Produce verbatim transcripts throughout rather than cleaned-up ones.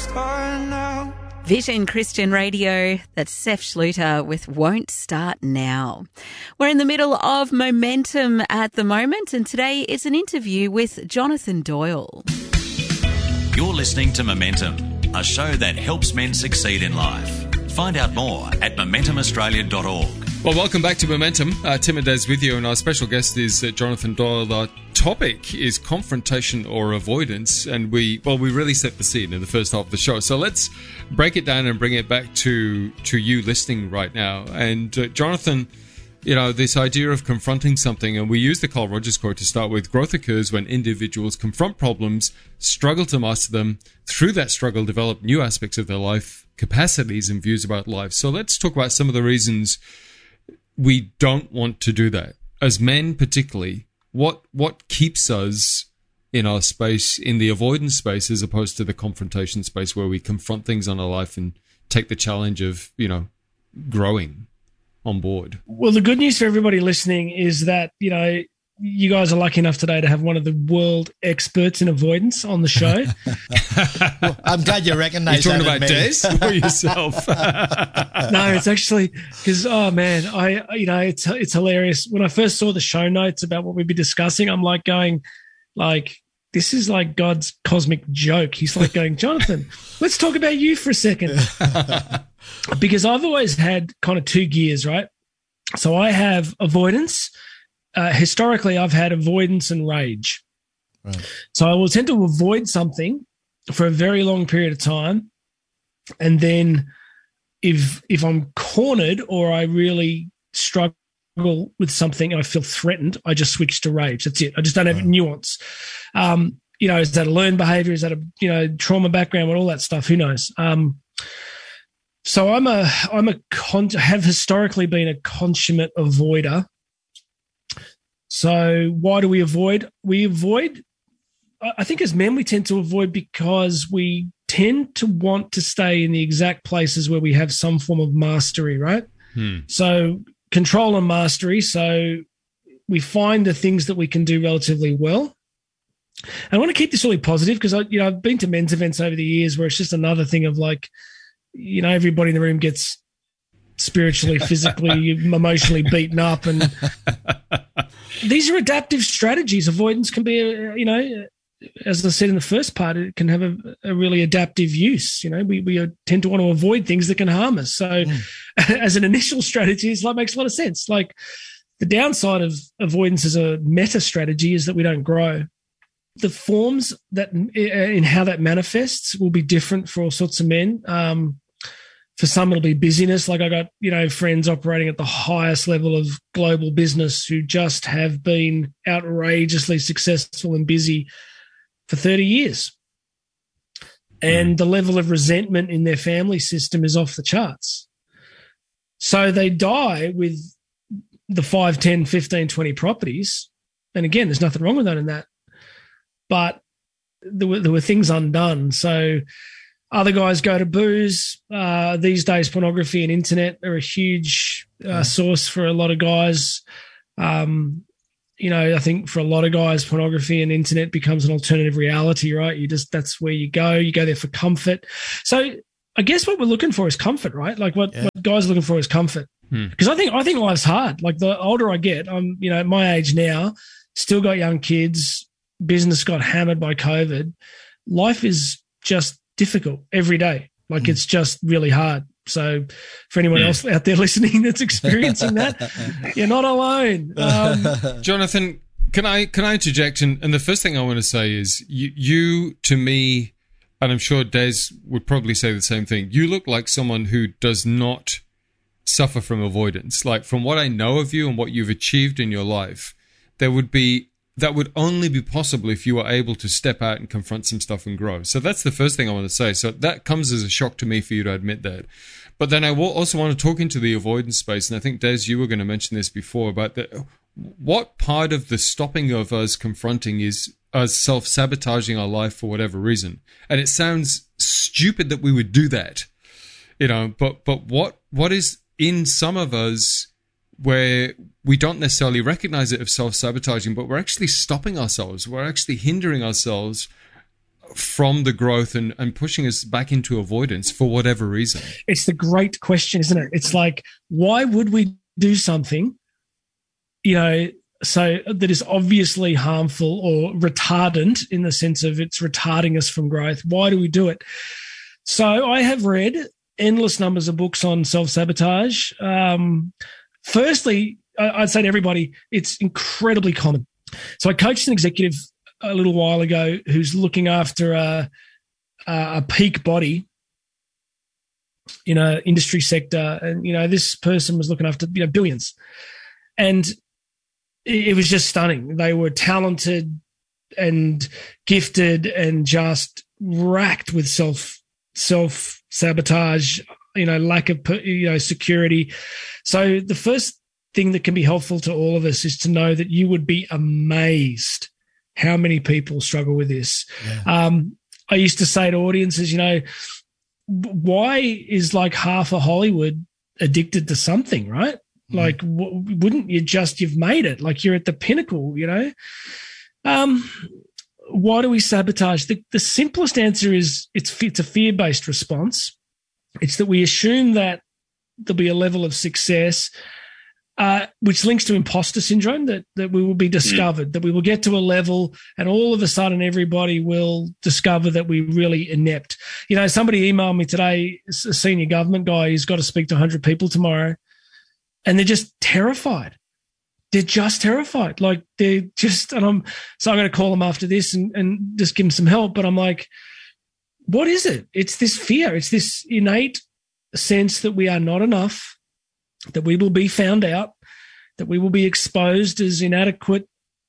start now. Vision Christian Radio, that's Seth Schluter with Won't Start Now. We're in the middle of Momentum at the moment, and today is an interview with Jonathan Doyle. You're listening to Momentum, a show that helps men succeed in life. Find out more at momentum australia dot org. Well, welcome back to Momentum. Uh, Tim and Des with you, and our special guest is uh, Jonathan Doyle. Our topic is confrontation or avoidance, and we, well, we really set the scene in the first half of the show. So let's break it down and bring it back to, to you listening right now. And uh, Jonathan, you know, this idea of confronting something, and we use the Carl Rogers quote to start with: growth occurs when individuals confront problems, struggle to master them, through that struggle develop new aspects of their life, capacities and views about life. So let's talk about some of the reasons we don't want to do that. As men particularly, what what keeps us in our space, in the avoidance space, as opposed to the confrontation space where we confront things on our life and take the challenge of, you know, growing on board? Well, the good news for everybody listening is that, you know, you guys are lucky enough today to have one of the world experts in avoidance on the show. Well, I'm glad you recognise that. You're talking about Des or yourself? No, it's actually because, oh man, I, you know, it's it's hilarious. When I first saw the show notes about what we'd be discussing, I'm like going, like, this is like God's cosmic joke. He's like going, Jonathan, let's talk about you for a second. Because I've always had kind of two gears, right? So I have avoidance. Uh, historically, I've had avoidance and rage. Right. So I will tend to avoid something for a very long period of time. And then if if I'm cornered or I really struggle with something and I feel threatened, I just switch to rage. That's it. I just don't have right. nuance. Um, you know, is that a learned behavior? Is that a, you know, trauma background and all that stuff? Who knows? Um, so I'm a, I'm a, con- have historically been a consummate avoider. So why do we avoid? We avoid, I think as men, we tend to avoid because we tend to want to stay in the exact places where we have some form of mastery, right? Hmm. So control and mastery. So we find the things that we can do relatively well. And I want to keep this really positive because I, you know, I've been to men's events over the years where it's just another thing of like, you know, everybody in the room gets spiritually, physically, emotionally beaten up, and these are adaptive strategies. Avoidance can be, a, you know, as I said in the first part, it can have a, a really adaptive use. You know, we we tend to want to avoid things that can harm us. So, mm. as an initial strategy, it's like makes a lot of sense. Like the downside of avoidance as a meta strategy is that we don't grow. The forms that in how that manifests will be different for all sorts of men. Um, For some, it'll be busyness. Like I got, you know, friends operating at the highest level of global business who just have been outrageously successful and busy for thirty years. And the level of resentment in their family system is off the charts. So they die with the five, ten, fifteen, twenty properties. And again, there's nothing wrong with that in that. But there were, there were things undone. So other guys go to booze. Uh, these days, pornography and internet are a huge uh, source for a lot of guys. Um, you know, I think for a lot of guys, pornography and internet becomes an alternative reality, right? You just, that's where you go. You go there for comfort. So I guess what we're looking for is comfort, right? Like what, yeah. what guys are looking for is comfort. Because hmm. I think, I think life's hard. Like the older I get, I'm, you know, at my age now, still got young kids, business got hammered by COVID. Life is just difficult every day. Like mm. it's just really hard. So for anyone yeah. else out there listening that's experiencing that, you're not alone. Um, Jonathan, can I can I interject? And, and the first thing I want to say is you, you, to me, and I'm sure Des would probably say the same thing, you look like someone who does not suffer from avoidance. Like from what I know of you and what you've achieved in your life, there would be that would only be possible if you were able to step out and confront some stuff and grow. So that's the first thing I want to say. So that comes as a shock to me for you to admit that. But then I will also want to talk into the avoidance space. And I think, Des, you were going to mention this before about the, what part of the stopping of us confronting is us self-sabotaging our life for whatever reason. And it sounds stupid that we would do that, you know, but, but what, what is in some of us where we don't necessarily recognize it of self-sabotaging, but we're actually stopping ourselves. We're actually hindering ourselves from the growth and, and pushing us back into avoidance for whatever reason? It's the great question, isn't it? It's like, why would we do something, you know, so that is obviously harmful or retardant in the sense of it's retarding us from growth? Why do we do it? So I have read endless numbers of books on self-sabotage. Um, firstly, I'd say to everybody, it's incredibly common. So I coached an executive a little while ago who's looking after a, a peak body in an industry sector. And, you know, this person was looking after, you know, billions. And it, it was just stunning. They were talented and gifted and just racked with self, self-sabotage, you know, lack of, you know, security. So the first thing that can be helpful to all of us is to know that you would be amazed how many people struggle with this. Yeah. Um, I used to say to audiences, you know, why is like half of Hollywood addicted to something, right? Mm. Like, w- wouldn't you just, you've made it, like you're at the pinnacle, you know? Um, why do we sabotage? The, the simplest answer is it's, it's a fear-based response. It's that we assume that there'll be a level of success Uh, which links to imposter syndrome, that, that we will be discovered, mm. that we will get to a level and all of a sudden everybody will discover that we're really inept. You know, somebody emailed me today, a senior government guy, who's got to speak to one hundred people tomorrow, and they're just terrified. They're just terrified. Like they're just, and I'm, so I'm going to call them after this and, and just give them some help. But I'm like, what is it? It's this fear. It's this innate sense that we are not enough, that we will be found out, that we will be exposed as inadequate,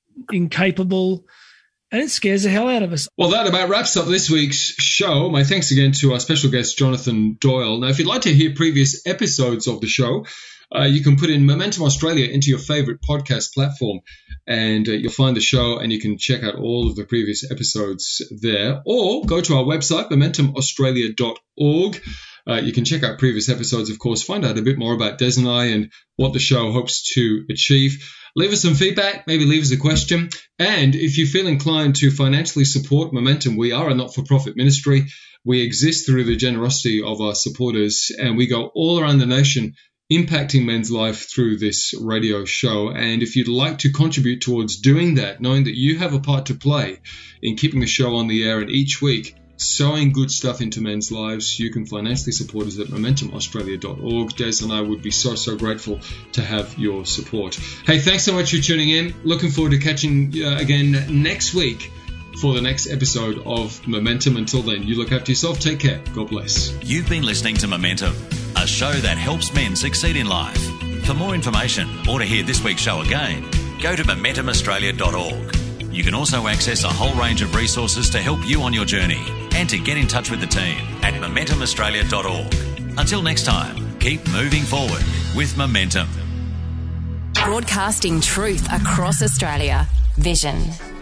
incapable, and it scares the hell out of us. Well, that about wraps up this week's show. My thanks again to our special guest, Jonathan Doyle. Now, if you'd like to hear previous episodes of the show, uh, you can put in Momentum Australia into your favorite podcast platform, and uh, you'll find the show and you can check out all of the previous episodes there. Or go to our website, momentum australia dot org. Uh, you can check out previous episodes, of course, find out a bit more about Des and I and what the show hopes to achieve. Leave us some feedback, maybe leave us a question. And if you feel inclined to financially support Momentum, we are a not-for-profit ministry. We exist through the generosity of our supporters, and we go all around the nation impacting men's life through this radio show. And if you'd like to contribute towards doing that, knowing that you have a part to play in keeping the show on the air and each week sowing good stuff into men's lives, you can financially support us at momentum australia dot org. Des and I would be so, so grateful to have your support. Hey, thanks so much for tuning in. Looking forward to catching uh, again next week for the next episode of Momentum. Until then, you look after yourself. Take care. God bless. You've been listening to Momentum, a show that helps men succeed in life. For more information or to hear this week's show again, go to momentum australia dot org. You can also access a whole range of resources to help you on your journey and to get in touch with the team at momentum australia dot org. Until next time, keep moving forward with Momentum. Broadcasting truth across Australia. Vision.